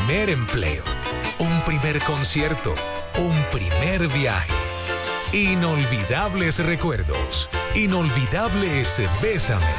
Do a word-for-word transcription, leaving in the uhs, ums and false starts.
primer empleo, un primer concierto, un primer viaje. Inolvidables recuerdos, inolvidables Bésame.